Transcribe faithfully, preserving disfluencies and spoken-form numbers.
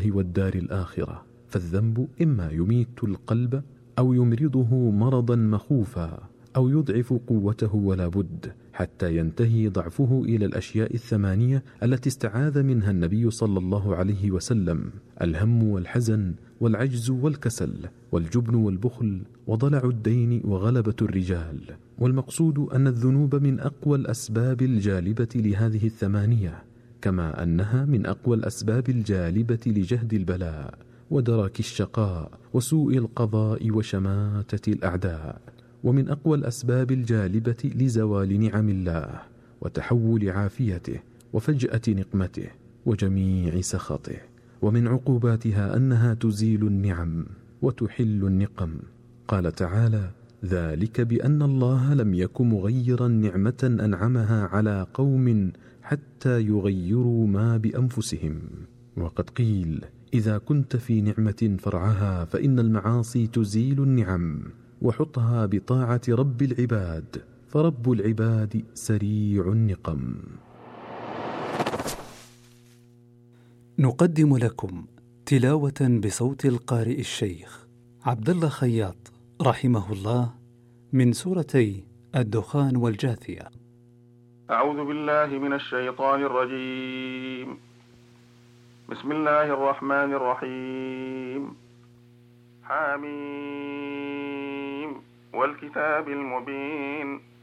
والدار الآخرة، فالذنب إما يميت القلب أو يمرضه مرضا مخوفا أو يضعف قوته ولا بد، حتى ينتهي ضعفه إلى الأشياء الثمانية التي استعاذ منها النبي صلى الله عليه وسلم: الهم والحزن والعجز والكسل والجبن والبخل وضلع الدين وغلبة الرجال. والمقصود أن الذنوب من أقوى الأسباب الجالبة لهذه الثمانية، كما أنها من أقوى الأسباب الجالبة لجهد البلاء ودرك الشقاء وسوء القضاء وشماتة الأعداء، ومن أقوى الأسباب الجالبة لزوال نعم الله وتحول عافيته وفجأة نقمته وجميع سخطه. ومن عقوباتها أنها تزيل النعم وتحل النقم. قال تعالى: ذلك بأن الله لم يك مغيرا نعمة أنعمها على قوم حتى يغيروا ما بأنفسهم. وقد قيل: إذا كنت في نعمة فرعها فإن المعاصي تزيل النعم، وحطها بطاعة رب العباد، فرب العباد سريع النقم. نقدم لكم تلاوة بصوت القارئ الشيخ عبد الله خياط رحمه الله من سورتي الدخان والجاثية. أعوذ بالله من الشيطان الرجيم. بسم الله الرحمن الرحيم. حاميم والكتاب المبين